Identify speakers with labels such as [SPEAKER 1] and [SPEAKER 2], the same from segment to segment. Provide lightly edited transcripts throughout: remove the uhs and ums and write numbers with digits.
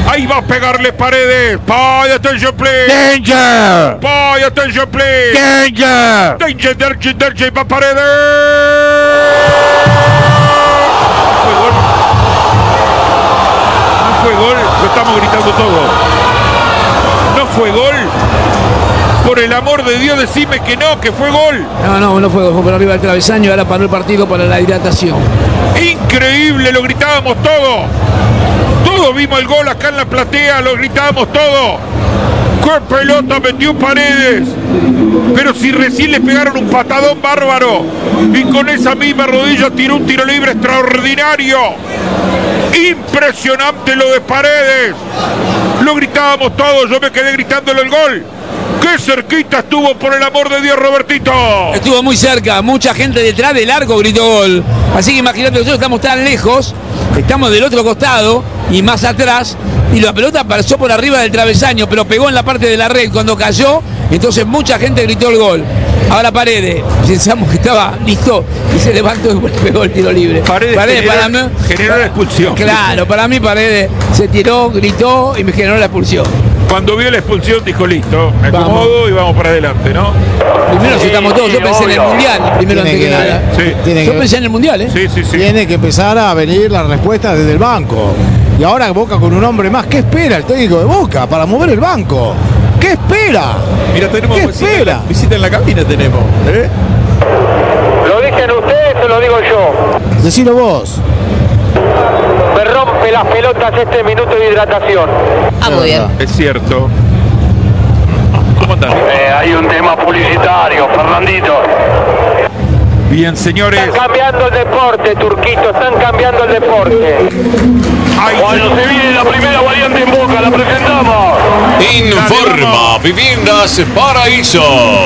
[SPEAKER 1] Ahí va a pegarle Paredes. Pay, attention please.
[SPEAKER 2] Danger.
[SPEAKER 1] Pay, attention please.
[SPEAKER 2] Danger.
[SPEAKER 1] Danger, va Paredes. No fue gol. Lo estamos gritando todo. No fue gol. Por el amor de Dios, decime que no, que fue gol.
[SPEAKER 3] No fue gol, fue por arriba del travesaño, ahora paró el partido para la hidratación.
[SPEAKER 1] Increíble, lo gritábamos todo. Todos vimos el gol acá en la platea, lo gritábamos todo. ¡Qué pelota metió Paredes! Pero si recién le pegaron un patadón bárbaro y con esa misma rodilla tiró un tiro libre extraordinario. Impresionante lo de Paredes. Lo gritábamos todos, yo me quedé gritándole el gol. ¡Qué cerquita estuvo, por el amor de Dios, Robertito!
[SPEAKER 3] Estuvo muy cerca, mucha gente detrás del arco gritó gol. Así que imagínate, nosotros estamos tan lejos, estamos del otro costado y más atrás, y la pelota pasó por arriba del travesaño, pero pegó en la parte de la red cuando cayó, entonces mucha gente gritó el gol. Ahora Paredes, pensamos que estaba listo y se levantó y pegó el tiro libre.
[SPEAKER 1] Paredes generó la expulsión.
[SPEAKER 3] Claro, para mí Paredes se tiró, gritó y me generó la expulsión.
[SPEAKER 1] Cuando vio la expulsión dijo, listo, me acomodo y vamos para adelante, ¿no?
[SPEAKER 3] Primero estamos todos, yo pensé en el Mundial, primero antes que nada.
[SPEAKER 1] Sí.
[SPEAKER 3] Yo pensé en el Mundial, ¿eh?
[SPEAKER 1] Sí.
[SPEAKER 2] Tiene que empezar a venir la respuesta desde el banco. Y ahora Boca con un hombre más. ¿Qué espera el técnico de Boca para mover el banco? ¿Qué espera?
[SPEAKER 4] Mira, tenemos visita en la cabina tenemos.
[SPEAKER 5] ¿Lo dicen ustedes o lo digo yo?
[SPEAKER 2] Decilo vos.
[SPEAKER 5] Me rompe las pelotas este minuto de hidratación.
[SPEAKER 6] Muy bien.
[SPEAKER 1] Es cierto. ¿Cómo andás?
[SPEAKER 5] Hay un tema publicitario, Fernandito.
[SPEAKER 1] Bien, señores.
[SPEAKER 5] Están cambiando el deporte, Turquito, están cambiando el deporte. Cuando se viene la primera variante en Boca, la presentamos.
[SPEAKER 7] Informa Viviendas Paraíso.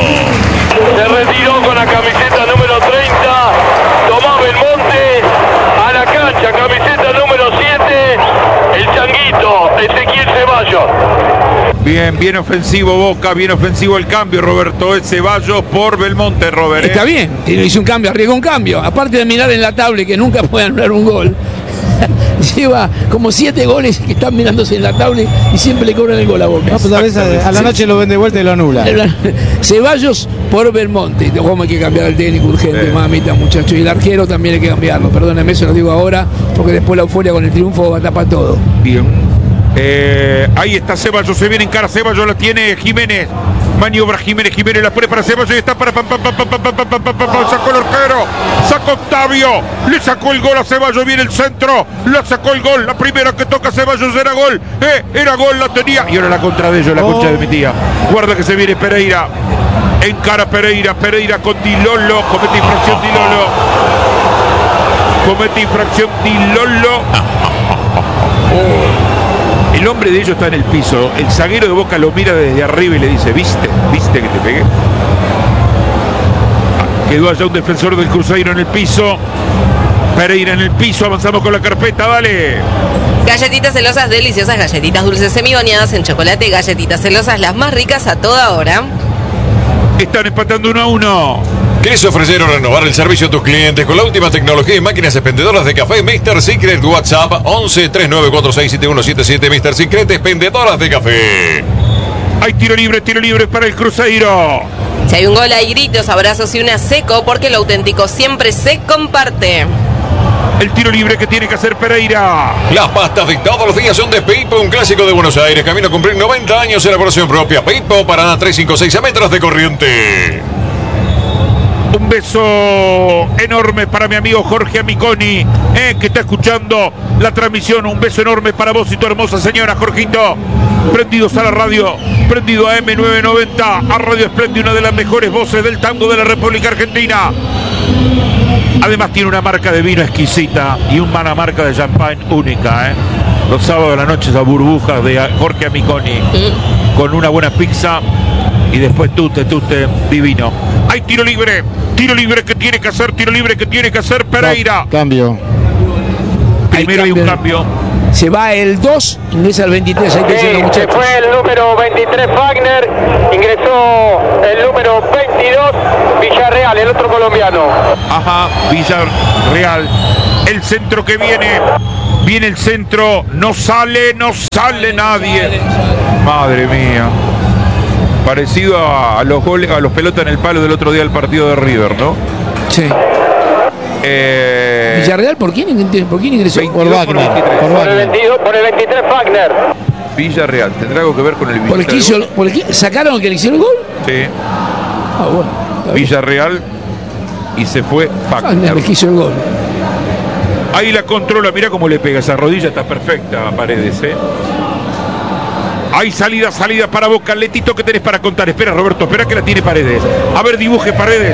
[SPEAKER 5] Se retiró con la camiseta número 30, Tomás Belmonte, a la cancha, camiseta número 7, el Changuito, Ezequiel Ceballos.
[SPEAKER 1] Bien ofensivo Boca, bien ofensivo el cambio, Roberto. Es Ceballos por Belmonte, Robert.
[SPEAKER 3] Está bien, hizo un cambio, arriesgó un cambio. Aparte de mirar en la tabla y que nunca puede anular un gol, lleva como 7 goles que están mirándose en la tabla y siempre le cobran el gol a Boca.
[SPEAKER 2] Pues a la noche lo ven de vuelta y lo anula.
[SPEAKER 3] Ceballos por Belmonte. ¿Cómo hay que cambiar el técnico urgente, mamita, muchachos? Y el arquero también hay que cambiarlo. Perdónenme, se lo digo ahora, porque después la euforia con el triunfo va a tapar todo.
[SPEAKER 1] Bien. Ahí está Ceballos, se viene en cara Ceballos, la tiene Jiménez. Maniobra Jiménez la pone para Ceballos y está para sacó el arquero, sacó Octavio, le sacó el gol a Ceballos, viene el centro, le sacó el gol, la primera que toca Ceballos era gol, la tenía, y ahora la contra de ellos, la concha de mi tía. Guarda que se viene Pereira, encara Pereira con Dilolo, comete infracción Dilolo. El hombre de ellos está en el piso. El zaguero de Boca lo mira desde arriba y le dice, ¿viste que te pegué? Quedó allá un defensor del Cruzeiro en el piso. Pereira en el piso, avanzamos con la carpeta, dale.
[SPEAKER 6] Galletitas celosas, deliciosas galletitas dulces semibañadas en chocolate, galletitas celosas, las más ricas a toda hora.
[SPEAKER 1] Están empatando 1-1.
[SPEAKER 7] ¿Querés ofrecer o renovar el servicio a tus clientes con la última tecnología y máquinas expendedoras de café? Mr. Secret, WhatsApp 11 39467177. Mr. Secret, expendedoras de café.
[SPEAKER 1] Hay tiro libre para el Cruzeiro.
[SPEAKER 6] Si hay un gol, hay gritos, abrazos y una seco, porque lo auténtico siempre se comparte.
[SPEAKER 1] El tiro libre que tiene que hacer Pereira.
[SPEAKER 7] Las pastas de todos los días son de Pipo, un clásico de Buenos Aires. Camino a cumplir 90 años, elaboración propia. Pipo, Paraná 356 a metros de corriente.
[SPEAKER 1] Un beso enorme para mi amigo Jorge Amiconi, que está escuchando la transmisión. Un beso enorme para vos y tu hermosa señora, Jorgito. Prendidos a la radio, prendido a M990, a Radio Espléndido, una de las mejores voces del tango de la República Argentina. Además tiene una marca de vino exquisita y una marca de champán única. Los sábados de la noche a burbujas de Jorge Amiconi, con una buena pizza y después tute divino. Hay tiro libre que tiene que hacer Pereira.
[SPEAKER 2] Cambio.
[SPEAKER 1] Primero hay un cambio.
[SPEAKER 3] Se va el 2, ingresa el 23, hay que decirlo, muchachos.
[SPEAKER 5] Se fue el número 23 Wagner, ingresó el número 22 Villarreal, el otro colombiano.
[SPEAKER 1] Ajá, Villarreal. El centro que viene Viene el centro, no sale nadie. Madre mía. Parecido a los goles, a los pelotas en el palo del otro día del partido de River, ¿no?
[SPEAKER 3] Sí. Villarreal, ¿por quién ingresó?
[SPEAKER 2] Por Wagner.
[SPEAKER 5] Por el 23 Wagner.
[SPEAKER 1] Villarreal, ¿tendrá algo que ver con el Villarreal?
[SPEAKER 3] ¿Por el que sacaron el que le hicieron el gol?
[SPEAKER 1] Sí.
[SPEAKER 3] Ah, bueno.
[SPEAKER 1] Villarreal y se fue
[SPEAKER 3] Wagner le hizo el gol.
[SPEAKER 1] Ahí la controla, mira cómo le pega, esa rodilla está perfecta a Paredes, Hay salida para Boca. Letito, ¿qué tenés para contar? Espera, Roberto, espera que la tiene Paredes. A ver, dibuje Paredes.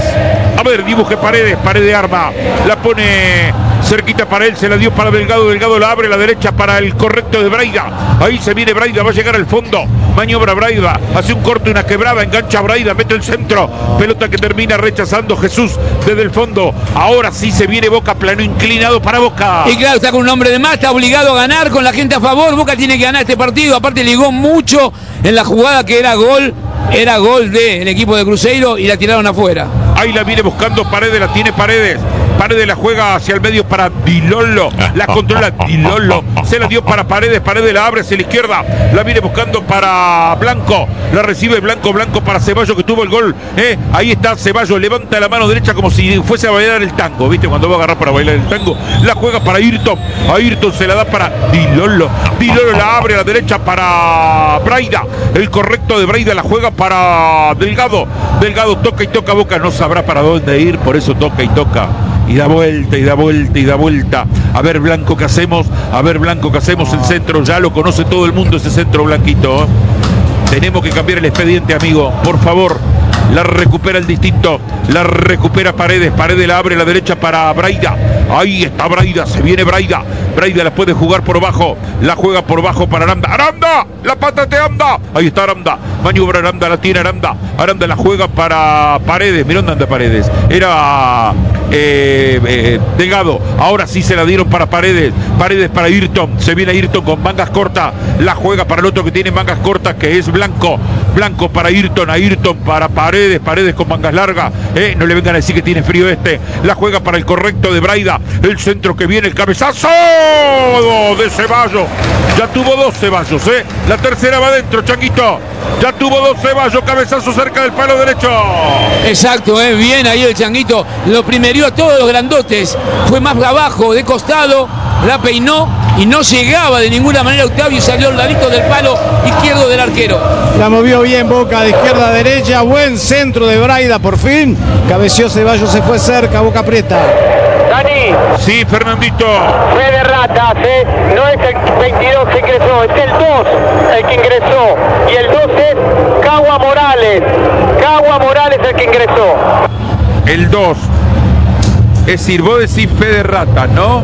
[SPEAKER 1] Paredes arma. La pone cerquita para él, se la dio para Delgado. Delgado la abre a la derecha para el correcto de Braida. Ahí se viene Braida, va a llegar al fondo. Maniobra Braida, hace un corte, una quebrada, engancha Braida, mete el centro. Pelota que termina rechazando Jesús desde el fondo. Ahora sí se viene Boca, plano inclinado para Boca.
[SPEAKER 3] Y claro, está con un hombre de más, está obligado a ganar con la gente a favor. Boca tiene que ganar este partido. Aparte ligó mucho en la jugada que era gol del equipo de Cruzeiro y la tiraron afuera.
[SPEAKER 1] Ahí la viene buscando Paredes, la tiene Paredes. Paredes la juega hacia el medio para Dilolo. La controla Dilolo. Se la dio para Paredes. Paredes la abre hacia la izquierda. La viene buscando para Blanco. La recibe Blanco. Blanco para Ceballos que tuvo el gol. Ahí está Ceballos. Levanta la mano derecha como si fuese a bailar el tango. ¿Viste? Cuando va a agarrar para bailar el tango. La juega para Ayrton. Ayrton se la da para Dilolo. Dilolo la abre a la derecha para Braida. El correcto de Braida la juega para Delgado. Delgado toca y toca. Boca no sabrá para dónde ir. Por eso toca y toca. Y da vuelta, y da vuelta, y da vuelta. A ver, Blanco, ¿qué hacemos? A ver, Blanco, ¿qué hacemos? El centro, ya lo conoce todo el mundo ese centro, Blanquito. Tenemos que cambiar el expediente, amigo. Por favor. La recupera el distinto. La recupera Paredes. Paredes la abre a la derecha para Braida. Ahí está Braida. Se viene Braida. Braida la puede jugar por bajo. La juega por bajo para Aranda. ¡Aranda! ¡La patate Aranda! Ahí está Aranda. Maniobra Aranda. La tiene Aranda. Aranda la juega para Paredes. Mirá dónde anda Paredes. Era Delgado. Ahora sí se la dieron para Paredes. Paredes para Ayrton. Se viene Ayrton con mangas cortas. La juega para el otro que tiene mangas cortas, que es Blanco. Blanco para Ayrton. Ayrton para Paredes. Paredes con mangas largas. No le vengan a decir que tiene frío este. La juega para el correcto de Braida. El centro que viene, el cabezazo de Ceballos. Ya tuvo dos Ceballos, La tercera va adentro, Changuito. Ya tuvo dos Ceballos, cabezazo cerca del palo derecho.
[SPEAKER 3] Exacto, bien ahí el Changuito. Lo primerió a todos los grandotes. Fue más abajo, de costado. La peinó y no llegaba de ninguna manera Octavio y salió al ladito del palo izquierdo del arquero.
[SPEAKER 2] La movió bien Boca de izquierda a derecha. Buen centro de Braida, por fin. Cabeció Ceballos, se fue cerca, Boca aprieta.
[SPEAKER 5] Dani.
[SPEAKER 1] Sí, Fernandito.
[SPEAKER 5] Fede Ratas, no es el 22 que ingresó, es el 2 el que ingresó. Y el 2 es Cagua Morales. Cagua Morales el que ingresó.
[SPEAKER 1] El 2. Es decir, vos decís Fede Ratas, ¿no?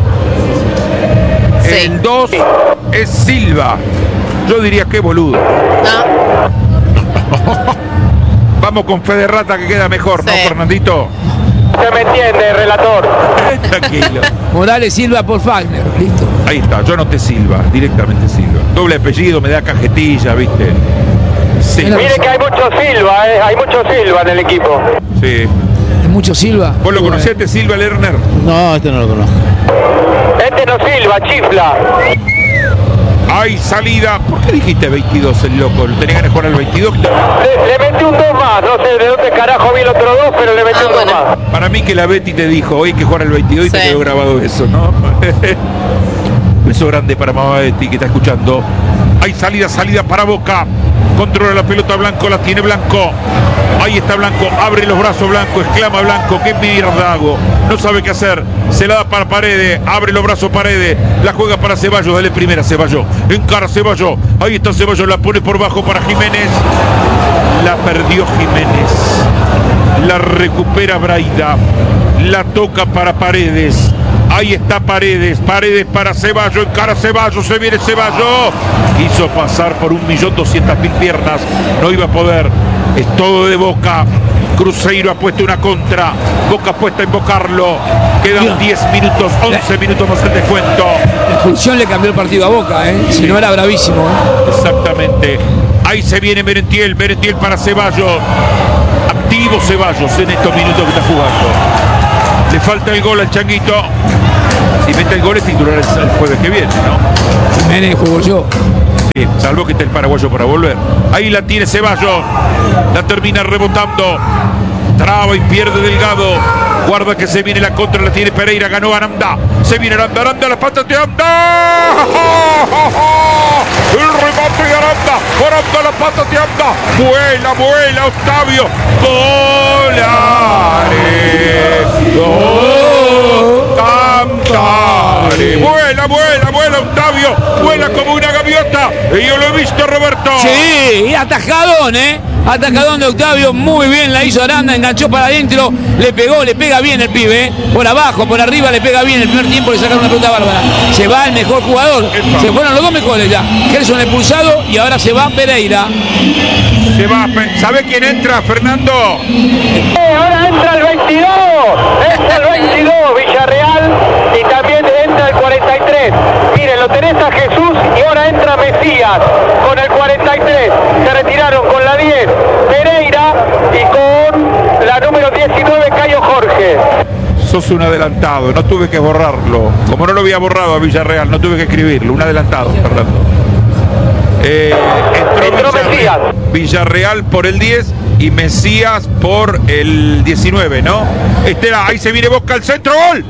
[SPEAKER 1] Sí. El 2 es Silva. Yo diría que boludo. Vamos con Fede Rata que queda mejor, ¿no, Fernandito?
[SPEAKER 5] Se me entiende, relator.
[SPEAKER 1] Tranquilo.
[SPEAKER 3] Morales Silva por Wagner, listo.
[SPEAKER 1] Ahí está, yo anoté Silva, directamente Silva. Doble apellido, me da cajetilla, ¿viste?
[SPEAKER 5] Sí. Mire que hay mucho Silva, hay mucho Silva en el equipo.
[SPEAKER 1] Sí.
[SPEAKER 3] ¿Hay mucho Silva?
[SPEAKER 1] ¿Vos lo conociste, Silva Lerner?
[SPEAKER 2] No, este no lo conozco.
[SPEAKER 5] Este no Silva, chifla.
[SPEAKER 1] Hay salida. ¿Por qué dijiste 22 el loco? ¿Tenía ganas de jugar al 22?
[SPEAKER 5] Le metí un 2 más. No sé de dónde carajo vi el otro 2, pero le metí un 2 más.
[SPEAKER 1] Para mí que la Betty te dijo, hoy hay que jugar al 22 y te quedó grabado eso, ¿no? Beso grande para mamá Betty que está escuchando. Hay salida para Boca. Controla la pelota Blanco, la tiene Blanco. Ahí está Blanco, abre los brazos Blanco, exclama Blanco, qué mierda hago. No sabe qué hacer, se la da para Paredes, abre los brazos Paredes, la juega para Ceballos, dale primera Ceballos, encara Ceballos, ahí está Ceballos, la pone por bajo para Jiménez. La perdió Jiménez, la recupera Braida, la toca para Paredes. Ahí está Paredes, Paredes para Ceballos, encara Ceballos, se viene Ceballos. Quiso pasar por 1.200.000 piernas, no iba a poder. Es todo de Boca. Cruzeiro ha puesto una contra. Boca apuesta a invocarlo. Quedan 10 minutos, 11 minutos más el descuento.
[SPEAKER 3] La expulsión le cambió el partido a Boca, si no era bravísimo.
[SPEAKER 1] Exactamente. Ahí se viene Merentiel, Merentiel para Ceballos. Activo Ceballos en estos minutos que está jugando. Le falta el gol al Changuito. Si mete el gol es titular el jueves que viene, ¿no?
[SPEAKER 3] Jiménez jugó yo.
[SPEAKER 1] Sí, salvo que esté el paraguayo para volver. Ahí la tiene Ceballos. La termina rebotando. Traba y pierde Delgado. Guarda que se viene la contra, la tiene Pereira, ganó Aranda. Se viene Aranda, la pata de Aranda. El remate de Aranda, la pata de Aranda. Vuela Octavio. Cantares. Vuela Octavio. Vuela como una gaviota. Y yo lo he visto, Roberto.
[SPEAKER 3] Sí, y atajadón, Atajadón de Octavio, muy bien la hizo Aranda, enganchó para adentro, le pega bien el pibe, por abajo, por arriba le pega bien, el primer tiempo le sacaron una pelota bárbara. Se va el mejor jugador, se fueron los dos mejores ya. Gerson expulsado y ahora se va Pereira.
[SPEAKER 1] Se va, ¿sabe quién entra, Fernando?
[SPEAKER 5] Ahora entra el 22, es el 22 Villarreal y también entra el 43. Miren, lo tenés a Jesús y ahora entra Mesías con el 43. Se retiraron con la 10 Pereira y con la número 19 Cayo Jorge.
[SPEAKER 1] Sos un adelantado, no tuve que borrarlo. Como no lo había borrado a Villarreal, no tuve que escribirlo. Un adelantado, Fernando. Entró Mesías. Villarreal por el 10 y Mesías por el 19, ¿no? Ahí se viene Boca al centro, ¡gol!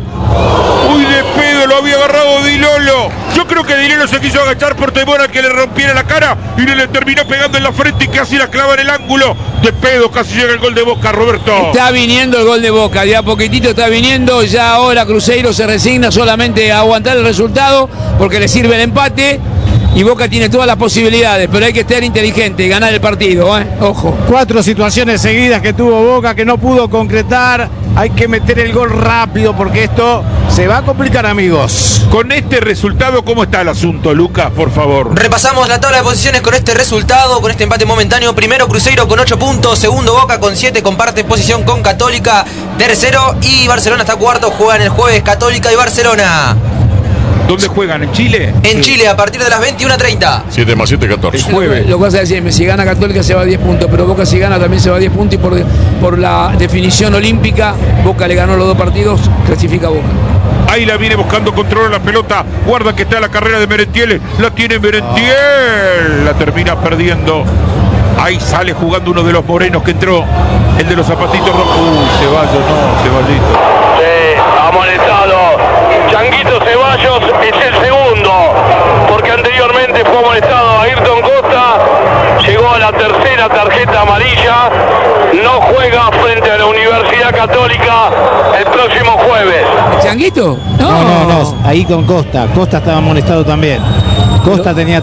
[SPEAKER 1] Uy, de pedo, lo había agarrado Di Lolo. Yo creo que Di Lolo se quiso agachar por temor a que le rompiera la cara y le terminó pegando en la frente y casi la clava en el ángulo. De pedo, casi llega el gol de Boca, Roberto.
[SPEAKER 3] Está viniendo el gol de Boca, de a poquitito está viniendo. Ya ahora Cruzeiro se resigna solamente a aguantar el resultado porque le sirve el empate. Y Boca tiene todas las posibilidades, pero hay que estar inteligente y ganar el partido, ojo.
[SPEAKER 2] 4 situaciones seguidas que tuvo Boca que no pudo concretar. Hay que meter el gol rápido porque esto se va a complicar, amigos.
[SPEAKER 1] Con este resultado, ¿cómo está el asunto, Lucas, por favor?
[SPEAKER 8] Repasamos la tabla de posiciones con este resultado, con este empate momentáneo. Primero Cruzeiro con 8 puntos, segundo Boca con 7, comparte posición con Católica, tercero, y Barcelona está cuarto, juegan el jueves Católica y Barcelona.
[SPEAKER 1] ¿Dónde juegan? ¿En Chile?
[SPEAKER 8] En Chile, a partir de las 21:30.
[SPEAKER 7] 7 más 7, 14.
[SPEAKER 1] El jueves.
[SPEAKER 3] Lo que vas a decir, si gana Católica se va a 10 puntos, pero Boca si gana también se va a 10 puntos y por la definición olímpica, Boca le ganó los 2 partidos, clasifica Boca.
[SPEAKER 1] Ahí la viene buscando, controla la pelota, guarda que está la carrera de Merentiel, la tiene Merentiel, la termina perdiendo. Ahí sale jugando uno de los morenos que entró, el de los zapatitos rojos. Ceballos, no, Ceballito.
[SPEAKER 5] Sí, amonestado. Changuito Ceballos es el segundo, porque anteriormente fue amonestado a Ayrton Costa, llegó a la tercera tarjeta amarilla, no juega frente a la Universidad Católica el próximo jueves.
[SPEAKER 3] ¿Changuito?
[SPEAKER 2] No, ahí con Costa. Costa estaba amonestado también. Costa tenía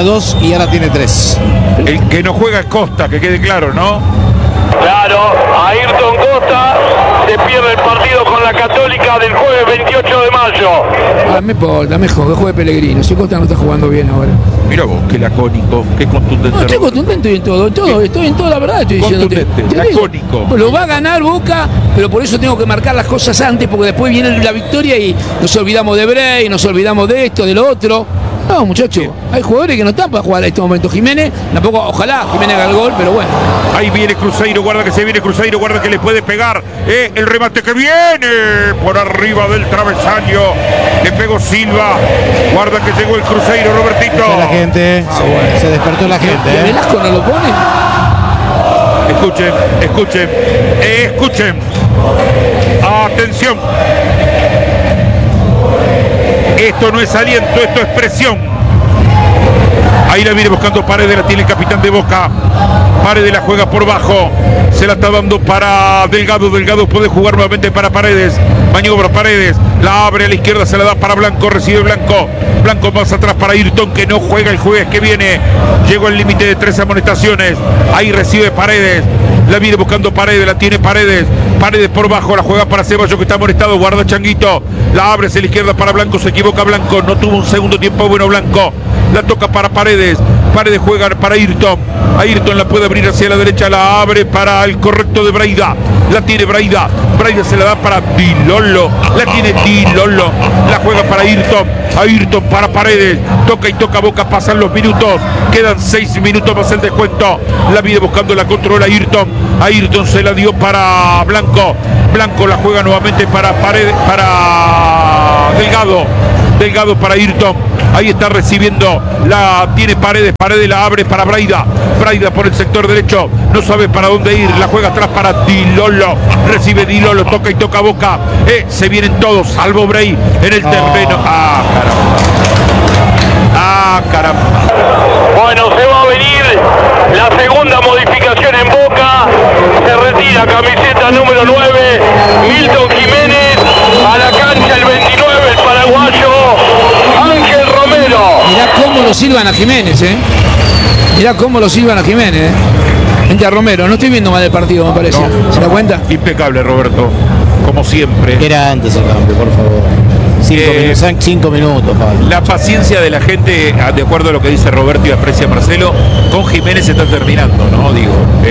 [SPEAKER 2] 2 y ahora tiene 3.
[SPEAKER 1] El que no juega es Costa, que quede claro, ¿no?
[SPEAKER 5] Claro, Ayrton Costa se pierde el partido con la Católica del jueves 28 de mayo.
[SPEAKER 3] Me importa, mejor que juegue Pellegrino. Si Costa no está jugando bien ahora.
[SPEAKER 1] Mira vos, qué lacónico, qué contundente.
[SPEAKER 3] No, estoy contundente en todo, estoy en todo, la verdad estoy diciendo.
[SPEAKER 1] Contundente, lacónico.
[SPEAKER 3] Lo va a ganar Boca, pero por eso tengo que marcar las cosas antes, porque después viene la victoria y nos olvidamos de Bray, nos olvidamos de esto, de lo otro. No, muchachos, hay jugadores que no están para jugar en este momento. Jiménez, tampoco, ojalá Jiménez haga el gol, pero bueno.
[SPEAKER 1] Ahí viene Cruzeiro, guarda que se viene Cruzeiro, guarda que le puede pegar. El remate que viene por arriba del travesaño. Le pegó Silva. Guarda que llegó el Cruzeiro, Robertito.
[SPEAKER 2] La gente, se despertó la gente.
[SPEAKER 3] Velasco no lo pone.
[SPEAKER 1] Escuchen. Atención. Esto no es aliento, esto es presión. Ahí la viene buscando Paredes, la tiene el capitán de Boca. Paredes la juega por bajo. Se la está dando para Delgado. Delgado puede jugar nuevamente para Paredes. Maniobra Paredes. La abre a la izquierda, se la da para Blanco. Recibe Blanco. Blanco más atrás para Ayrton, que no juega el jueves que viene. Llegó al límite de 3 amonestaciones. Ahí recibe Paredes. La viene buscando Paredes, la tiene Paredes. Paredes por bajo, la juega para Ceballos, que está amonestado. Guarda Changuito. La abre hacia la izquierda para Blanco. Se equivoca Blanco. No tuvo un segundo tiempo bueno Blanco. La toca para Paredes. Paredes juega para Ayrton. Ayrton la puede abrir hacia la derecha, la abre para el correcto de Braida. La tiene Braida. Braida se la da para Dilolo. La tiene Dilolo. La juega para Ayrton. Ayrton para Paredes. Toca y toca Boca. Pasan los minutos. Quedan 6 minutos más el descuento. La viene buscando, la controla Ayrton. Ayrton se la dio para Blanco. Blanco la juega nuevamente para Paredes. Para Delgado. Delgado para Ayrton. Ahí está recibiendo. La tiene Paredes. Paredes la abre para Braida. Braida por el sector derecho. No sabe para dónde ir. La juega atrás para Dilolo. Recibe Dilolo. Toca y toca Boca. Se vienen todos. Salvo Bray en el terreno. Ah, caramba. Ah, caramba.
[SPEAKER 5] Bueno, se va a venir la segunda modificación en Boca. Se retira camiseta número 9, Milton Jiménez. A la cancha el 29, el paraguayo Ángel Romero.
[SPEAKER 3] Mirá cómo lo silban a Jiménez, Mirá cómo lo silban a Jiménez, Entra Romero, no estoy viendo mal el partido, me parece. No. ¿Se da cuenta?
[SPEAKER 1] Impecable, Roberto. Como siempre.
[SPEAKER 2] Era antes el cambio, por favor. 5 minutos, Pablo.
[SPEAKER 1] La paciencia de la gente, de acuerdo a lo que dice Roberto y aprecia Marcelo, con Jiménez se está terminando, ¿no? Digo,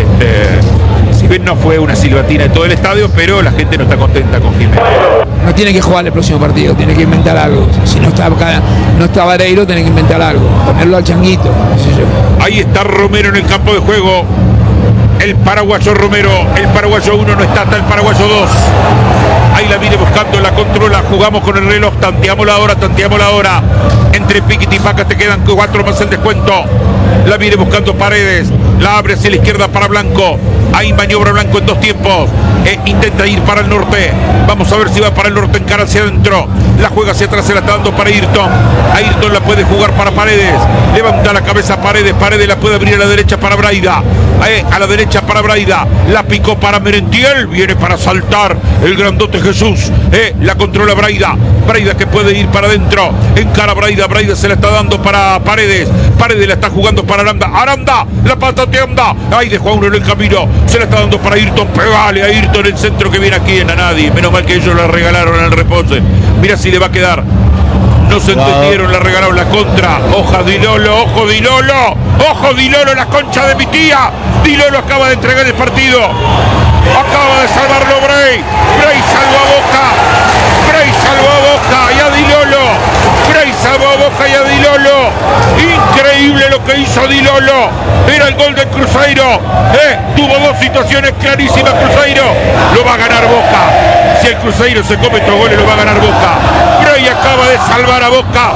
[SPEAKER 1] si bien no fue una silbatina de todo el estadio, pero la gente no está contenta con Jiménez.
[SPEAKER 3] No tiene que jugar el próximo partido, tiene que inventar algo. Si no está acá, no está Vareiro, tiene que inventar algo. Ponerlo al changuito, no sé yo.
[SPEAKER 1] Ahí está Romero en el campo de juego. El paraguayo Romero, el paraguayo 1 no está el paraguayo 2. Ahí la viene buscando, la controla, jugamos con el reloj, tanteamos la hora. Entre Piquiti y Paca te quedan 4 más el descuento. La viene buscando Paredes, la abre hacia la izquierda para Blanco. Ahí maniobra Blanco en 2 tiempos. Intenta ir para el norte. Vamos a ver si va para el norte, encara hacia adentro. La juega hacia atrás, se la está dando para Ayrton. Ayrton la puede jugar para Paredes. Levanta la cabeza Paredes. Paredes la puede abrir a la derecha para Braida. A la derecha para Braida. La picó para Merentiel. Viene para saltar el grandote Jesús. La controla Braida. Braida que puede ir para adentro. Encara Braida. Braida se la está dando para Paredes. Paredes la está jugando para Aranda. Aranda la patateanda. Ahí dejó a uno en el camino. Se la está dando para Ayrton. Pegale a Ayrton el centro que viene aquí en a nadie. Menos mal que ellos la regalaron al repose. Mira si le va a quedar. No se entendieron, la regalaron la contra. Ojo Dilolo, ojo Dilolo. Ojo Dilolo, la concha de mi tía. Dilolo acaba de entregar el partido. Acaba de salvarlo Bray. Bray salvó a Boca. Bray salvó a Boca y a Dilolo. Bray salvó a Boca y a Dilolo. Increíble lo que hizo Dilolo. Era el gol del Cruzeiro. Tuvo 2 situaciones clarísimas Cruzeiro. Lo va a ganar Boca. Si el Cruzeiro se come estos goles, lo va a ganar Boca. Bray acaba de salvar a Boca.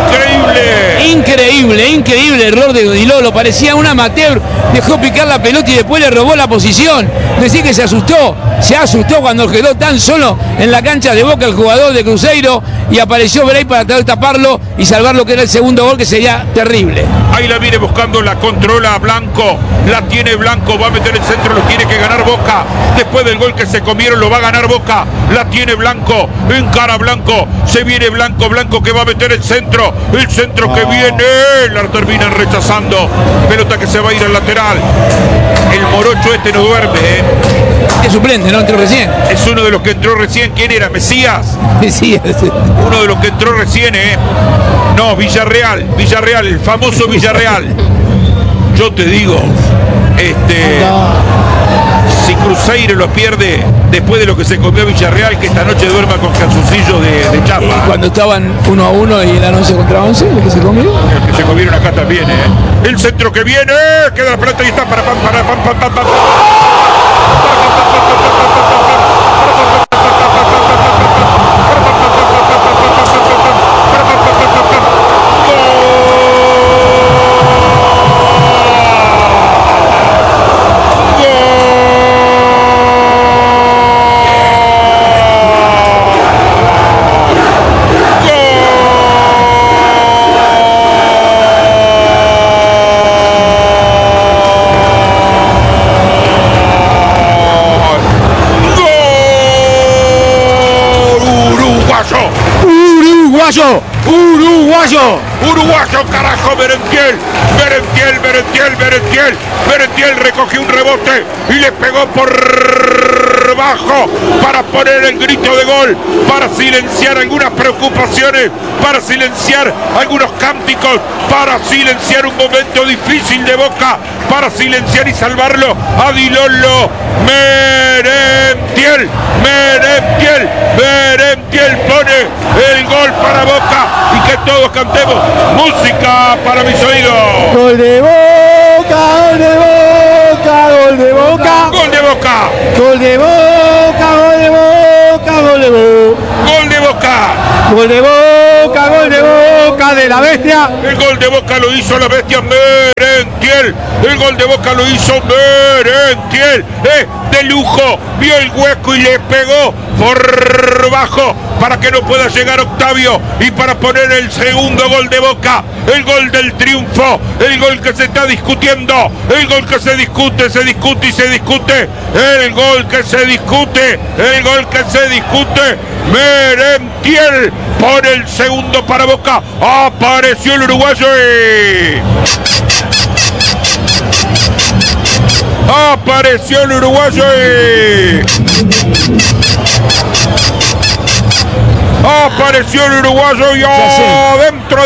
[SPEAKER 3] Increíble error de Dilolo. Parecía un amateur. Dejó picar la pelota y después le robó la posición. Decir que se asustó cuando quedó tan solo en la cancha de Boca el jugador de Cruzeiro y apareció Bray para tratar de taparlo y salvar lo que era el segundo gol, que sería terrible.
[SPEAKER 1] Ahí la viene buscando, la controla Blanco, la tiene Blanco, va a meter el centro, lo tiene que ganar Boca. Después del gol que se comieron lo va a ganar Boca. La tiene Blanco, encara Blanco, se viene Blanco, Blanco que va a meter el centro que viene, la terminan rechazando. Pelota que se va a ir al lateral. El morocho este no duerme,
[SPEAKER 3] Es suplente, ¿no? Entró recién.
[SPEAKER 1] Es uno de los que entró recién. ¿Quién era? ¿Mesías?
[SPEAKER 3] Mesías.
[SPEAKER 1] Uno de los que entró recién, No, Villarreal, el famoso Villarreal. Yo te digo, si Cruzeiro lo pierde después de lo que se comió Villarreal, que esta noche duerma con calzoncillos de chapa.
[SPEAKER 3] Y cuando estaban 1-1 y eran 11 contra 11, lo que se comió.
[SPEAKER 1] El que se comieron acá también, El centro que viene, queda la pelota y está para. Uruguayo, carajo, Merentiel recogió un rebote y le pegó por por bajo para poner el grito de gol, para silenciar algunas preocupaciones, para silenciar algunos cánticos, para silenciar un momento difícil de Boca, para silenciar y salvarlo a Dilolo Merentiel. Merentiel pone el gol para Boca y que todos cantemos música para mis oídos.
[SPEAKER 2] Gol de Boca, gol de Boca, gol de Boca.
[SPEAKER 1] Gol de Boca.
[SPEAKER 2] Gol de Boca, gol de Boca, gol de Boca.
[SPEAKER 1] Gol de Boca.
[SPEAKER 2] Gol de Boca, gol de Boca de la bestia.
[SPEAKER 1] El gol de Boca lo hizo la bestia Merentiel. El gol de Boca lo hizo Merentiel. De lujo. Vio el hueco y le pegó por bajo para que no pueda llegar Octavio y para poner el segundo gol de Boca, el gol del triunfo, el gol que se está discutiendo, el gol que se discute y se discute, el gol que se discute, Merentiel pone el segundo para Boca, apareció el uruguayo apareció el uruguayo apareció el uruguayo y adentro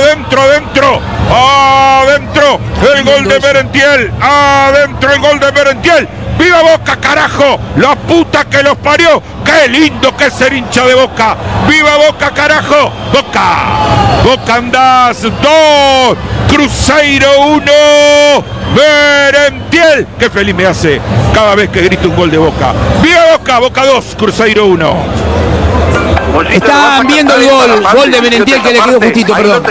[SPEAKER 1] el gol de Merentiel, adentro el gol de Merentiel. ¡Viva Boca, carajo! ¡La puta que los parió! ¡Qué lindo que es ser hincha de Boca! ¡Viva Boca, carajo! Boca andás 2, Cruzeiro 1, Merentiel. ¡Qué feliz me hace cada vez que grito un gol de Boca! ¡Viva Boca! Boca 2, Cruzeiro 1.
[SPEAKER 3] Están viendo el gol de Merentiel que le quedó justito, perdón.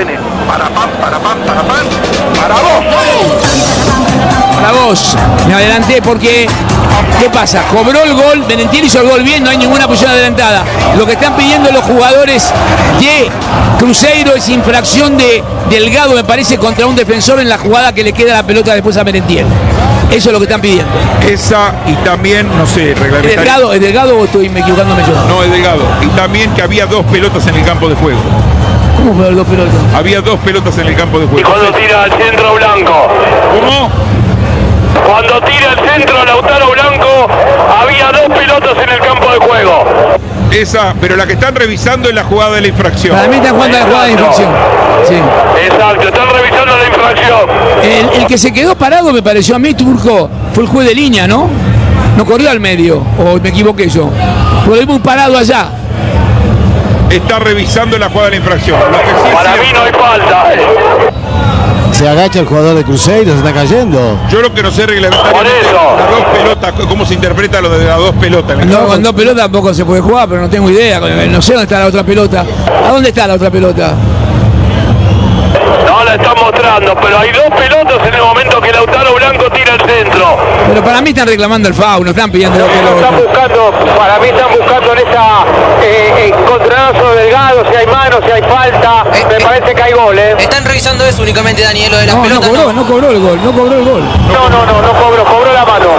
[SPEAKER 3] Para vos, me adelanté porque, ¿qué pasa? Cobró el gol, Merentiel hizo el gol bien, no hay ninguna posición adelantada. Lo que están pidiendo los jugadores de Cruzeiro es infracción de Delgado, me parece, contra un defensor en la jugada que le queda la pelota después a Merentiel. Eso es lo que están pidiendo.
[SPEAKER 1] Esa y también, no sé, reglamentario.
[SPEAKER 3] ¿Es Delgado o estoy equivocándome yo?
[SPEAKER 1] No, es Delgado. Y también que había 2 pelotas en el campo de juego.
[SPEAKER 3] ¿Cómo fue 2 pelotas?
[SPEAKER 1] Había 2 pelotas en el campo de juego.
[SPEAKER 5] Y cuando tira al centro Blanco.
[SPEAKER 1] ¿Cómo?
[SPEAKER 5] Cuando tira el centro Lautaro Blanco, había 2 pelotas en el campo de juego.
[SPEAKER 1] Esa, pero la que están revisando es la jugada de la infracción.
[SPEAKER 3] Para mí están jugando la jugada de infracción. Sí.
[SPEAKER 5] Exacto, están revisando la infracción.
[SPEAKER 3] El que se quedó parado, me pareció a mí, Turco, fue el juez de línea, ¿no? No corrió al medio, o me equivoqué yo. Lo vimos parado allá.
[SPEAKER 1] Está revisando la jugada de la infracción. Lo que sí
[SPEAKER 5] para mí no hay falta.
[SPEAKER 2] Se agacha el jugador de Cruzeiro, se está cayendo.
[SPEAKER 1] Yo lo que no sé reglamentariamente las 2 pelotas, cómo se interpreta lo de las 2 pelotas.
[SPEAKER 3] No, con 2 pelotas tampoco se puede jugar, pero no tengo idea. No sé dónde está la otra pelota. ¿A dónde está la otra pelota?
[SPEAKER 5] No la están mostrando, pero hay 2 pelotas en el momento que Lautaro Blanco tira al centro.
[SPEAKER 3] Pero para mí están reclamando el foul, no están pidiendo 2 pelotas.
[SPEAKER 5] Están buscando, para mí están buscando en esa encontronazo Delgado, si hay mano, si hay falta. Me parece que hay gol,
[SPEAKER 8] Están revisando eso únicamente, Daniel, lo de las pelotas.
[SPEAKER 3] No cobró el gol.
[SPEAKER 5] No cobró la mano.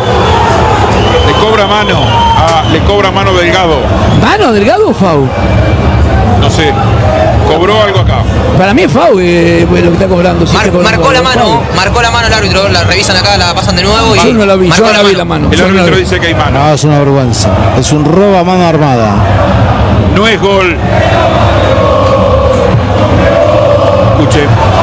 [SPEAKER 1] Le cobra mano Delgado.
[SPEAKER 3] ¿Mano Delgado o foul?
[SPEAKER 1] No sé, cobró algo acá.
[SPEAKER 3] Para mí es foul lo que está cobrando. Sí,
[SPEAKER 8] marcó la mano el árbitro, la revisan acá, la pasan de nuevo.
[SPEAKER 3] Yo no la vi, la mano.
[SPEAKER 1] El árbitro dice que hay mano.
[SPEAKER 2] No, es una vergüenza. Es un robo a mano armada.
[SPEAKER 1] No es gol. Escuche.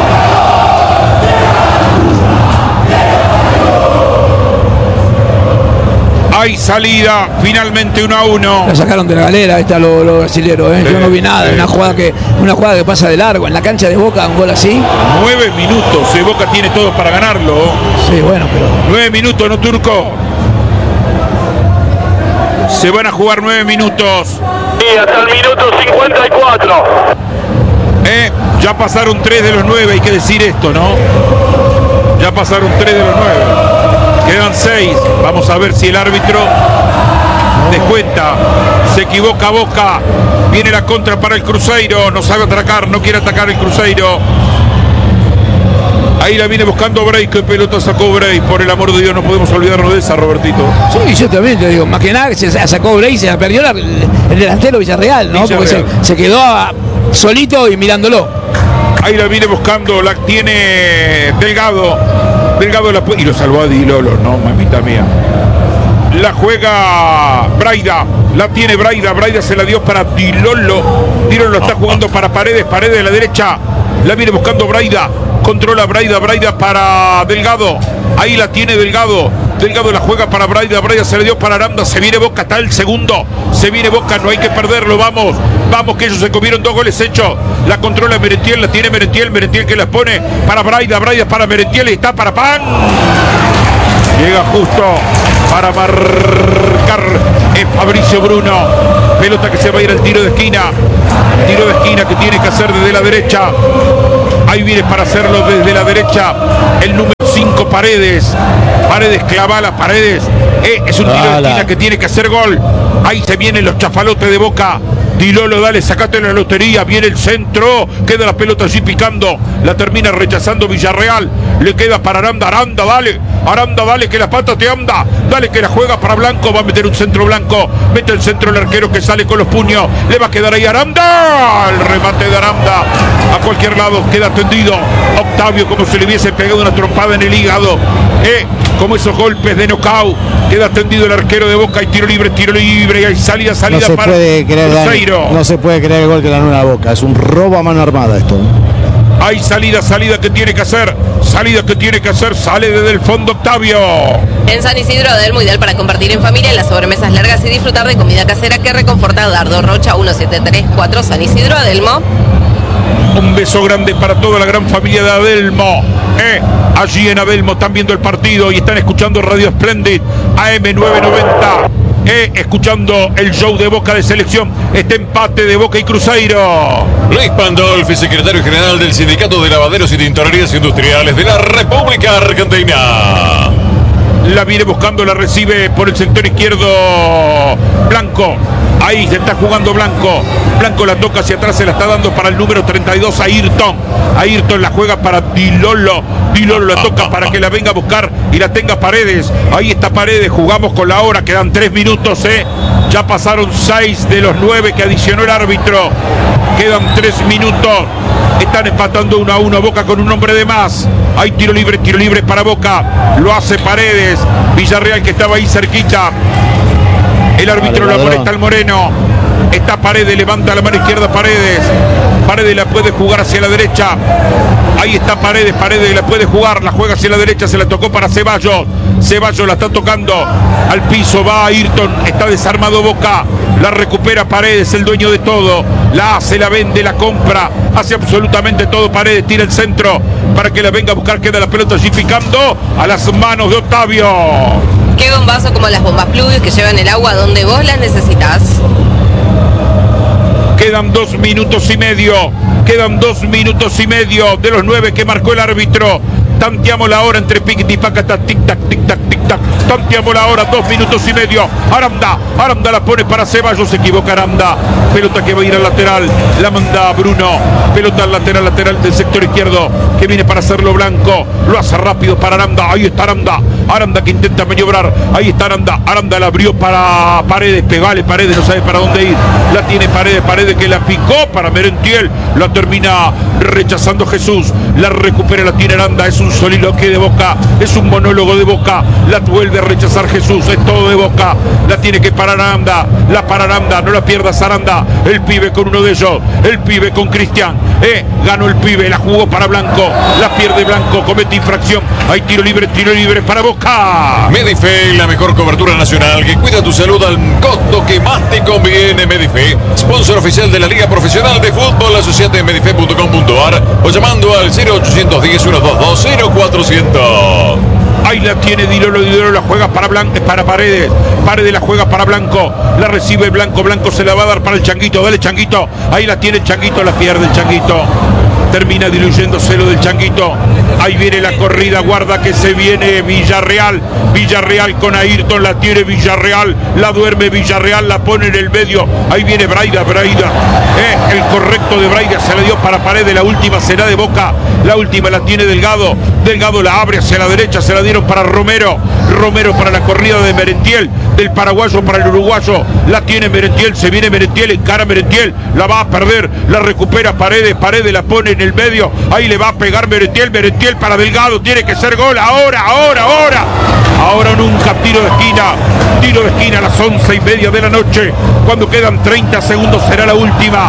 [SPEAKER 1] Hay salida, finalmente 1-1.
[SPEAKER 3] La sacaron de la galera, los brasileros, Yo no vi nada, una jugada que pasa de largo, en la cancha de Boca, un gol así.
[SPEAKER 1] 9 minutos, Boca tiene todo para ganarlo.
[SPEAKER 3] Sí, bueno, pero...
[SPEAKER 1] 9 minutos, ¿no, Turco? Se van a jugar 9 minutos.
[SPEAKER 5] Y hasta el minuto 54.
[SPEAKER 1] Ya pasaron 3 de los 9, hay que decir esto, ¿no? Ya pasaron 3 de los 9. Quedan 6. Vamos a ver si el árbitro descuenta. Se equivoca Boca. Viene la contra para el Cruzeiro. No sabe atacar, no quiere atacar el Cruzeiro. Ahí la viene buscando Bray. ¿Qué pelota sacó Bray? Por el amor de Dios, no podemos olvidarnos de esa, Robertito.
[SPEAKER 3] Sí, yo también te digo. Más que nada se sacó Bray, se la perdió el delantero Villarreal, ¿no? Porque se quedó solito y mirándolo.
[SPEAKER 1] Ahí la viene buscando. La tiene Delgado. Y lo salvó a Dilolo, no, mamita mía. La juega Braida. La tiene Braida. Braida se la dio para Dilolo. Dilolo está jugando para Paredes. Paredes de la derecha. La viene buscando Braida. Controla Braida. Braida para Delgado. Ahí la tiene Delgado. Delgado la juega para Braida. Braida se le dio para Aranda. Se viene Boca. Está el segundo. Se viene Boca. No hay que perderlo. Vamos. Vamos que ellos se comieron 2 goles hechos. La controla Merentiel. La tiene Merentiel. Merentiel que la pone para Braida. Braida para Merentiel. Y está para Pan. Llega justo para marcar Fabricio Bruno. Pelota que se va a ir al tiro de esquina. Tiro de esquina que tiene que hacer desde la derecha. Ahí viene para hacerlo desde la derecha el número 5 Paredes. Paredes clavala, Paredes. Es un tiro de esquina que tiene que hacer gol. Ahí se vienen los chafalotes de Boca. Dilolo, dale, sacate la lotería. Viene el centro. Queda la pelota allí picando. La termina rechazando Villarreal. Le queda para Aranda. Aranda, dale. Aranda, dale, que la pata te anda. Dale, que la juega para Blanco. Va a meter un centro Blanco. Mete el centro el arquero que sale con los puños. Le va a quedar ahí Aranda. El remate de Aranda. A cualquier lado queda tendido. Octavio como si le hubiese pegado una trompada en el hígado. Como esos golpes de knockout. Queda tendido el arquero de Boca. Y tiro libre. Y hay salida
[SPEAKER 2] no se
[SPEAKER 1] para
[SPEAKER 2] Cruzeiro. No se puede creer el gol que la nueva Boca. Es un robo a mano armada esto.
[SPEAKER 1] Hay salida que tiene que hacer. Sale desde el fondo Octavio.
[SPEAKER 6] En San Isidro Adelmo, ideal para compartir en familia en las sobremesas largas y disfrutar de comida casera que reconforta. Dardo Rocha 1734 San Isidro Adelmo.
[SPEAKER 1] Un beso grande para toda la gran familia de Adelmo. Allí en Adelmo están viendo el partido y están escuchando Radio Splendid AM990. Escuchando el show de Boca de selección. Este empate de Boca y Cruzeiro.
[SPEAKER 7] Luis Pandolfi, secretario general del Sindicato de Lavaderos y Tintorerías Industriales de la República Argentina.
[SPEAKER 1] La viene buscando, la recibe por el sector izquierdo Blanco. Ahí se está jugando Blanco. Blanco la toca hacia atrás, se la está dando para el número 32 Ayrton. Ayrton la juega para Dilolo. Dilolo la toca para que la venga a buscar y la tenga Paredes. Ahí está Paredes, jugamos con la hora, quedan 3 minutos. Ya pasaron 6 de los 9 que adicionó el árbitro. Quedan 3 minutos. Están empatando 1-1, Boca con un hombre de más. Hay tiro libre para Boca. Lo hace Paredes. Villarreal que estaba ahí cerquita. El árbitro lo molesta al Moreno. Está Paredes, levanta la mano izquierda Paredes. Paredes la puede jugar hacia la derecha. Ahí está Paredes, Paredes la puede jugar, la juega hacia la derecha, se la tocó para Ceballos. Ceballos la está tocando al piso, va Ayrton, está desarmado Boca. La recupera Paredes, el dueño de todo. La hace, la vende, la compra. Hace absolutamente todo Paredes, tira el centro para que la venga a buscar. Queda la pelota allí picando a las manos de Octavio.
[SPEAKER 6] Qué bombazo como las bombas Pluvius que llevan el agua donde vos las necesitas.
[SPEAKER 1] Quedan 2 minutos y medio. Quedan 2 minutos y medio de los 9 que marcó el árbitro. Tanteamos la hora entre piquete y pacata. Tic-tac, tic-tac, tic-tac. Tanteamos la hora, 2 minutos y medio. Aranda la pone para Ceballos. Se equivoca Aranda. Pelota que va a ir al lateral. La manda Bruno. Pelota al lateral del sector izquierdo. Que viene para hacerlo Blanco. Lo hace rápido para Aranda. Ahí está Aranda. Aranda que intenta maniobrar. Ahí está Aranda. Aranda la abrió para Paredes. Pegale Paredes. No sabe para dónde ir. La tiene Paredes. Paredes que la picó para Merentiel. La termina rechazando Jesús. La recupera. La tiene Aranda. Es un soliloquio de Boca. Es un monólogo de Boca. La vuelve a rechazar Jesús. Es todo de Boca. La tiene que parar Aranda. La para Aranda. No la pierdas Aranda. El pibe con uno de ellos. El pibe con Cristian. Ganó el pibe. La jugó para Blanco. La pierde Blanco. Comete infracción. Hay tiro libre para Boca.
[SPEAKER 7] Medife, la mejor cobertura nacional que cuida tu salud al costo que más te conviene. Medife, sponsor oficial de la Liga Profesional de Fútbol. Asociate en medife.com.ar o llamando al 0810-122-0400.
[SPEAKER 1] Ahí la tiene Dilolo la juega para Paredes. Paredes la juega para Blanco. La recibe Blanco. Blanco se la va a dar para el Changuito. Dale Changuito. Ahí la tiene el Changuito. La pierde el Changuito. Termina diluyéndose lo del Changuito. Ahí viene la corrida. Guarda que se viene Villarreal. Villarreal con Ayrton. La tiene Villarreal. La duerme Villarreal. La pone en el medio. Ahí viene Braida. El correcto de Braida se la dio para Paredes. La última será de Boca. La última la tiene Delgado. Delgado la abre hacia la derecha. Se la dieron para Romero. Romero para la corrida de Merentiel. Del paraguayo para el uruguayo. La tiene Merentiel. Se viene Merentiel. Encara Merentiel. La va a perder. La recupera Paredes. Paredes la pone en el medio, ahí le va a pegar Merentiel para Delgado, tiene que ser gol, ahora nunca, tiro de esquina a las 11:30 de la noche, cuando quedan 30 segundos, será la última,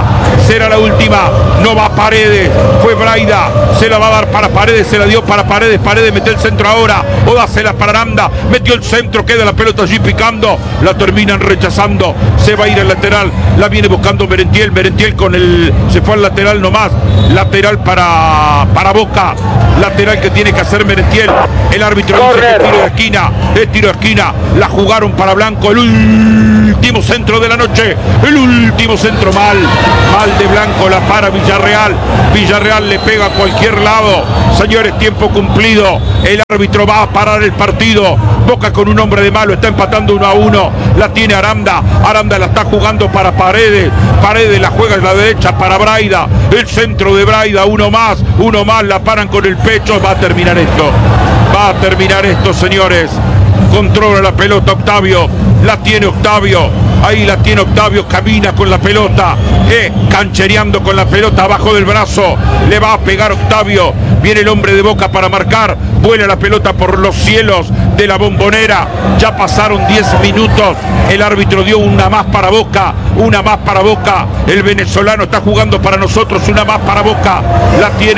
[SPEAKER 1] no va Paredes, fue Braida, se la va a dar para Paredes, se la dio para Paredes, mete el centro ahora, o dásela para Aranda, metió el centro, queda la pelota allí picando, la terminan rechazando, se va a ir al lateral, la viene buscando Merentiel se fue al lateral nomás, lateral para Boca, lateral que tiene que hacer Merentiel, el árbitro dice que es tiro de esquina, la jugaron para Blanco, el último centro de la noche, el último centro mal de Blanco, la para Villarreal le pega a cualquier lado, señores, tiempo cumplido, el árbitro va a parar el partido, Boca con un hombre de malo, está empatando 1-1, la tiene Aranda la está jugando para Paredes la juega en la derecha para Braida, el centro de Braida, uno más, la paran con el pecho, va a terminar esto, señores, controla la pelota Octavio, la tiene Octavio, ahí la tiene Octavio, camina con la pelota, canchereando con la pelota abajo del brazo, le va a pegar Octavio, viene el hombre de Boca para marcar, vuela la pelota por los cielos de la Bombonera, ya pasaron 10 minutos, el árbitro dio una más para Boca, el venezolano está jugando para nosotros, una más para Boca, la tiene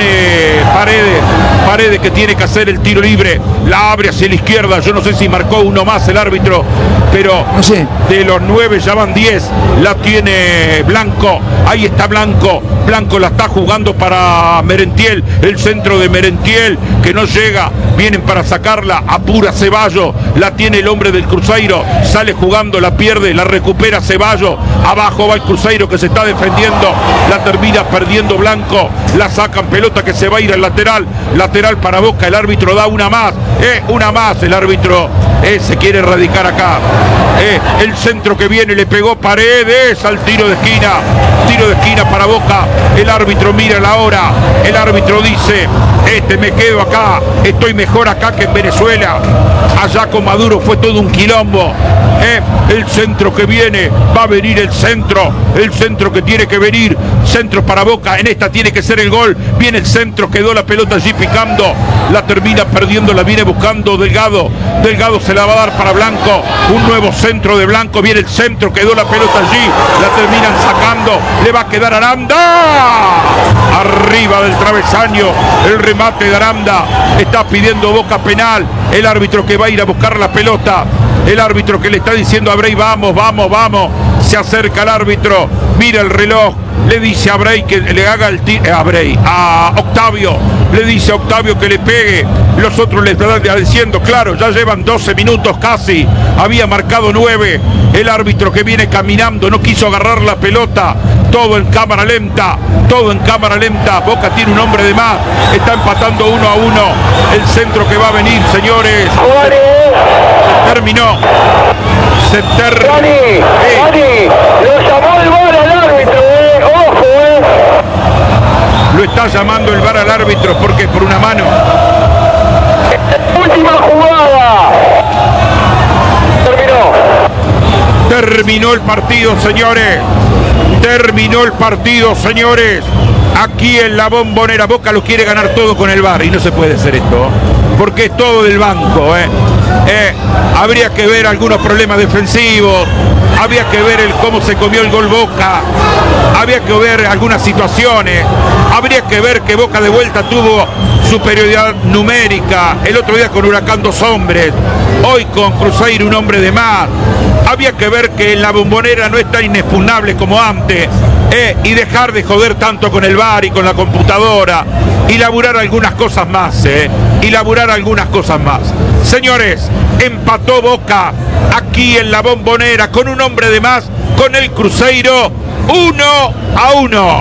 [SPEAKER 1] Paredes que tiene que hacer el tiro libre, la abre hacia la izquierda, yo no sé si marcó uno más el árbitro, pero no sé, de los 9 ya van 10, la tiene Blanco, ahí está Blanco la está jugando para Merentiel, el centro de Merentiel que no llega, vienen para sacarla, apura Ceballos, la tiene el hombre del Cruzeiro, sale jugando, la pierde, la recupera Ceballos, abajo va el Cruzeiro que se está defendiendo, la termina perdiendo Blanco, la sacan, pelota que se va a ir al lateral para Boca, el árbitro da una más, el árbitro se quiere erradicar acá, el centro que viene, le pegó Paredes al tiro de esquina para Boca, el árbitro mira la hora, el árbitro dice, me quedo acá, estoy mejor acá que en Venezuela, allá con Maduro fue todo un quilombo, el centro que viene, va a venir el centro que tiene que venir, centro para Boca, en esta tiene que ser el gol, viene el centro, quedó la pelota allí picando, la termina perdiendo, la viene buscando Delgado se la va a dar para Blanco, un nuevo centro de Blanco, viene el centro, quedó la pelota allí, la terminan sacando, le va a quedar Aranda, arriba del travesaño, el remate de Aranda, está pidiendo Boca penal, el árbitro que va a ir a buscar la pelota, el árbitro que le está diciendo a Brey, vamos, se acerca el árbitro, mira el reloj, le dice a Brey que le haga a Octavio, le dice a Octavio que le pegue, los otros le están diciendo, claro, ya llevan 12 minutos casi, había marcado 9, el árbitro que viene caminando, no quiso agarrar la pelota, todo en cámara lenta, Boca tiene un hombre de más, está empatando 1-1, el centro que va a venir, señores, terminó.
[SPEAKER 5] Dani, lo llamó el VAR al árbitro, ojo,
[SPEAKER 1] Lo está llamando el VAR al árbitro, porque por una mano.
[SPEAKER 5] Última jugada. Terminó
[SPEAKER 1] el partido, señores. Aquí en la Bombonera, Boca lo quiere ganar todo con el VAR y no se puede hacer esto, porque es todo del banco, habría que ver algunos problemas defensivos, habría que ver cómo se comió el gol Boca, habría que ver algunas situaciones, habría que ver que Boca de vuelta tuvo superioridad numérica, el otro día con Huracán 2 hombres, hoy con Cruzeiro un hombre de más, había que ver que en la Bombonera no es tan inexpugnable como antes, y dejar de joder tanto con el VAR y con la computadora, y laburar algunas cosas más, Señores, empató Boca aquí en la Bombonera con un hombre de más, con el Cruzeiro, 1-1.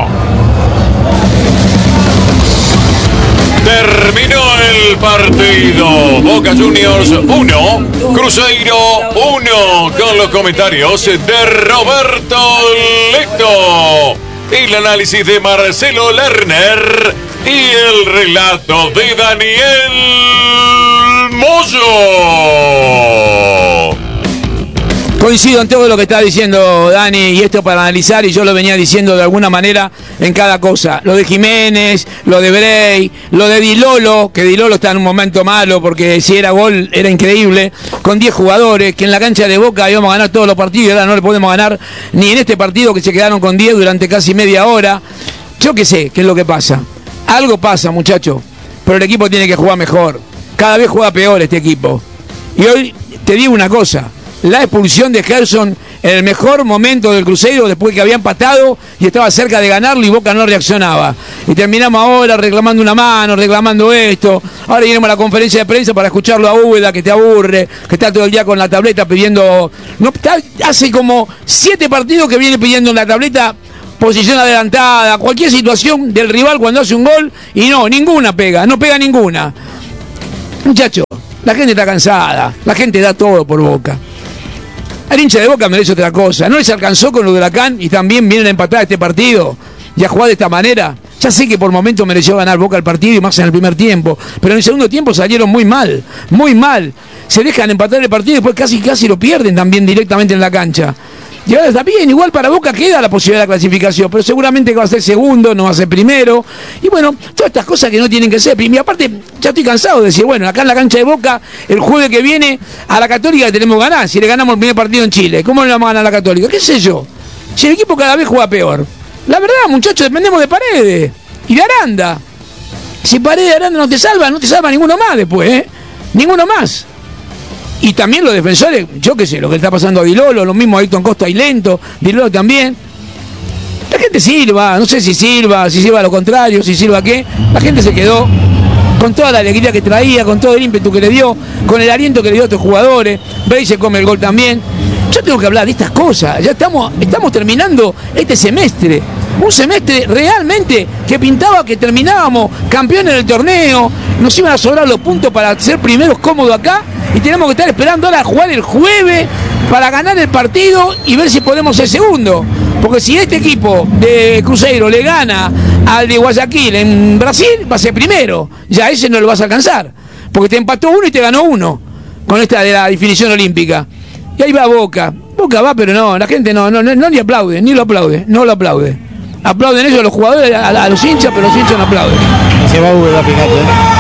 [SPEAKER 7] Terminó el partido. Boca Juniors 1, Cruzeiro 1, con los comentarios de Roberto Leto, el análisis de Marcelo Lerner y el relato de Daniel Moyo.
[SPEAKER 3] Coincido en todo lo que está diciendo Dani, y esto para analizar, y yo lo venía diciendo de alguna manera en cada cosa. Lo de Jiménez, lo de Brey, lo de Di Lolo, que Di Lolo está en un momento malo porque si era gol era increíble, con 10 jugadores, que en la cancha de Boca íbamos a ganar todos los partidos y ahora no le podemos ganar ni en este partido, que se quedaron con 10 durante casi media hora. Yo qué sé, qué es lo que pasa. Algo pasa, muchachos, pero el equipo tiene que jugar mejor. Cada vez juega peor este equipo. Y hoy te digo una cosa, la expulsión de Gerson en el mejor momento del Cruzeiro, después que había empatado y estaba cerca de ganarlo y Boca no reaccionaba. Y terminamos ahora reclamando una mano, reclamando esto. Ahora iremos a la conferencia de prensa para escucharlo a Úbeda, que te aburre, que está todo el día con la tableta pidiendo... No, hace como 7 partidos que viene pidiendo en la tableta posición adelantada, cualquier situación del rival cuando hace un gol, y no, ninguna pega, no pega ninguna. Muchachos, la gente está cansada, la gente da todo por Boca. El hincha de Boca merece otra cosa. No les alcanzó con lo de Huracán y también vienen a empatar este partido y a jugar de esta manera. Ya sé que por momentos mereció ganar Boca el partido y más en el primer tiempo, pero en el segundo tiempo salieron muy mal, muy mal. Se dejan empatar el partido y después casi lo pierden también directamente en la cancha. Y ahora está bien, igual para Boca queda la posibilidad de la clasificación, pero seguramente que va a ser segundo, no va a ser primero. Y bueno, todas estas cosas que no tienen que ser. Y aparte, ya estoy cansado de decir, bueno, acá en la cancha de Boca, el jueves que viene, a la Católica tenemos que ganar. Si le ganamos el primer partido en Chile, ¿cómo le vamos a ganar a la Católica? ¿Qué sé yo? Si el equipo cada vez juega peor. La verdad, muchachos, dependemos de Paredes y de Aranda. Si Paredes y Aranda no te salva ninguno más después, ¿eh? Ninguno más. Y también los defensores, yo qué sé, lo que está pasando a Di Lolo, lo mismo a Ayrton Costa y Lento, Di Lolo también. La gente silba, no sé si silba a lo contrario, si silba qué. La gente se quedó con toda la alegría que traía, con todo el ímpetu que le dio, con el aliento que le dio a estos jugadores. Brey se come el gol también. Yo tengo que hablar de estas cosas, ya estamos terminando este semestre. Un semestre realmente que pintaba que terminábamos campeones del torneo, nos iban a sobrar los puntos para ser primeros cómodos acá y tenemos que estar esperando ahora a jugar el jueves para ganar el partido y ver si podemos ser segundo. Porque si este equipo de Cruzeiro le gana al de Guayaquil en Brasil, va a ser primero. Ya ese no lo vas a alcanzar, porque te empató uno y te ganó uno con esta de la definición olímpica. Y ahí va Boca. Boca va, pero no, la gente no ni aplaude, ni lo aplaude, no lo aplaude. Aplauden ellos los jugadores, a los hinchas, pero los hinchas no aplauden.
[SPEAKER 2] Se va Úbeda, fíjate.